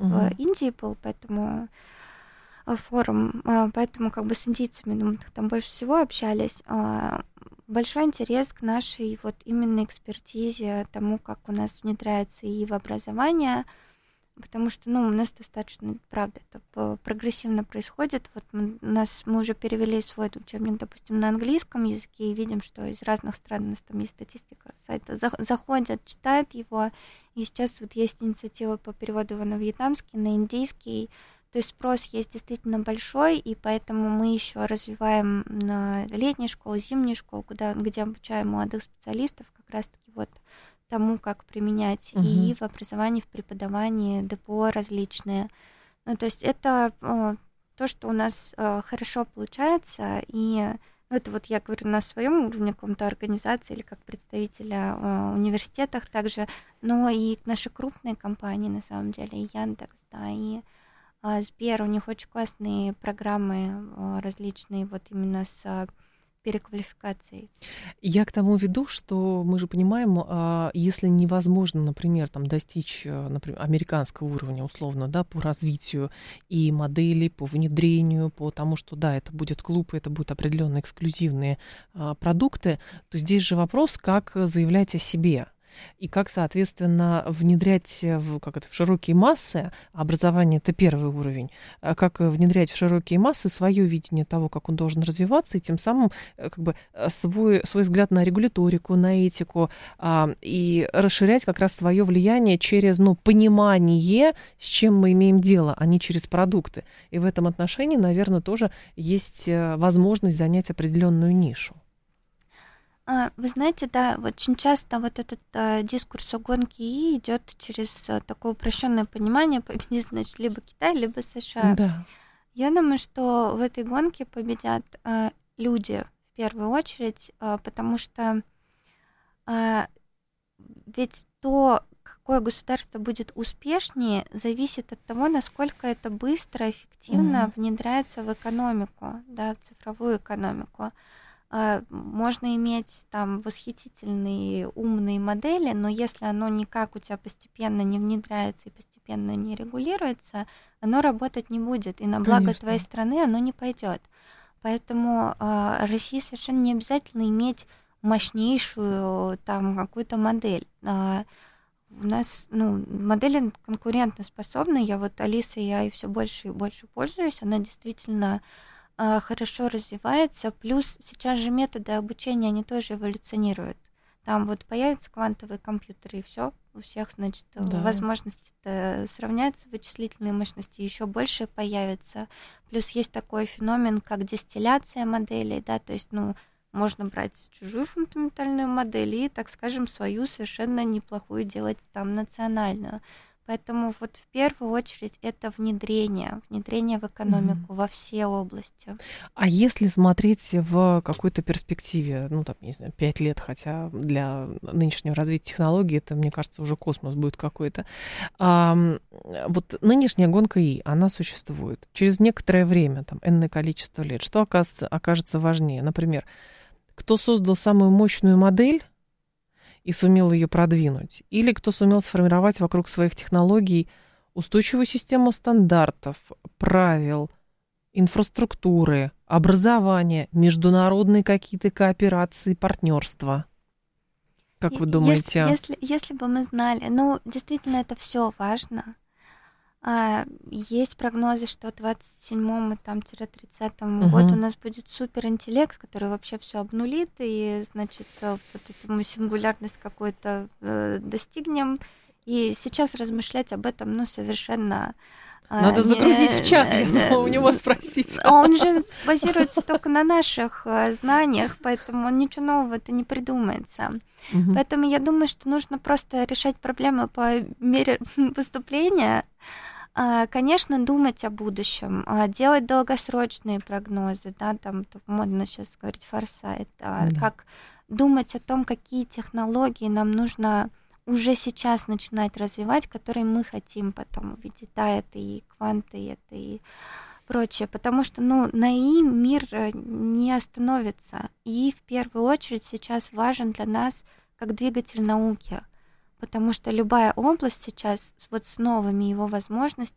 в Индии был, поэтому форум, поэтому как бы с индийцами, мы там больше всего общались. Большой интерес к нашей вот именно экспертизе, тому, как у нас внедряется ИИ в образование, потому что, у нас достаточно, правда, это прогрессивно происходит. Вот мы уже перевели свой учебник, допустим, на английском языке, и видим, что из разных стран, у нас там есть статистика сайта, заходят, читают его, и сейчас вот есть инициатива по переводу его на вьетнамский, на индийский. То есть спрос есть действительно большой, и поэтому мы еще развиваем на летнюю школу, зимнюю школу, где обучаем молодых специалистов как раз-таки вот тому, как применять ИИ в образовании, в преподавании, ДПО различные. То есть это то, что у нас хорошо получается, и это вот я говорю на своем уровне каком-то организации или как представителя университетах также, но и наши крупные компании, на самом деле, и Яндекс, да, и Сбер, у них очень классные программы различные, вот именно с переквалификацией. Я к тому веду, что мы же понимаем, если невозможно, например, там, достичь, например, американского уровня, условно, да, по развитию и модели, по внедрению, по тому, что, да, это будет клуб, это будут определенные эксклюзивные продукты, то здесь же вопрос, как заявлять о себе. И как, соответственно, внедрять в широкие массы, образование — это первый уровень, как внедрять в широкие массы свое видение того, как он должен развиваться, и тем самым свой взгляд на регуляторику, на этику, и расширять как раз свое влияние через понимание, с чем мы имеем дело, а не через продукты. И в этом отношении, наверное, тоже есть возможность занять определенную нишу. Вы знаете, да, очень часто вот этот дискурс о гонке ИИ идет через такое упрощенное понимание: победит, значит, либо Китай, либо США. Да. Я думаю, что в этой гонке победят люди в первую очередь, потому что ведь то, какое государство будет успешнее, зависит от того, насколько это быстро, эффективно внедряется в экономику, да, в цифровую экономику. Можно иметь там восхитительные умные модели, но если оно никак у тебя постепенно не внедряется и постепенно не регулируется, оно работать не будет, и на благо Конечно. твоей страны оно не пойдет. Поэтому России совершенно не обязательно иметь мощнейшую там какую-то модель. У нас модели конкурентоспособны. Я вот Алисой AI все больше и больше пользуюсь. Она действительно хорошо развивается, плюс сейчас же методы обучения, они тоже эволюционируют. Там вот появятся квантовые компьютеры, и все, у всех, значит, возможности сравняются, вычислительные мощности еще больше появятся. Плюс есть такой феномен, как дистилляция моделей, да, то есть, можно брать чужую фундаментальную модель и, так скажем, свою совершенно неплохую делать там национальную. Поэтому вот в первую очередь это внедрение в экономику во все области. А если смотреть в какой-то перспективе, 5 лет, хотя для нынешнего развития технологий это, мне кажется, уже космос будет какой-то. Вот нынешняя гонка ИИ, она существует. Через некоторое время, энное количество лет, что окажется важнее? Например, кто создал самую мощную модель и сумел ее продвинуть, или кто сумел сформировать вокруг своих технологий устойчивую систему стандартов, правил, инфраструктуры, образования, международные какие-то кооперации, партнерства. Как вы думаете? Если бы мы знали, действительно это все важно. Есть прогнозы, что в 27-30 году у нас будет суперинтеллект, который вообще все обнулит, и, значит, вот эту сингулярность какую-то достигнем. И сейчас размышлять об этом, совершенно... Надо загрузить в чат, у него спросить. Он же базируется только на наших знаниях, поэтому ничего нового-то не придумается. Поэтому я думаю, что нужно просто решать проблемы по мере поступления. Конечно, думать о будущем, делать долгосрочные прогнозы, да, там модно сейчас говорить форсайт, как думать о том, какие технологии нам нужно уже сейчас начинать развивать, которые мы хотим потом увидеть. Да, это и кванты, это и прочее, потому что, на ИИ мир не остановится. И в первую очередь сейчас важен для нас как двигатель науки, потому что любая область сейчас вот с новыми его возможностями,